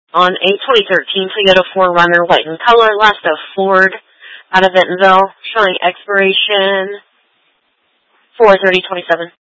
on a 2013 Toyota 4Runner, white in color, last of Ford, out of Bentonville, showing expiration 4/30/27.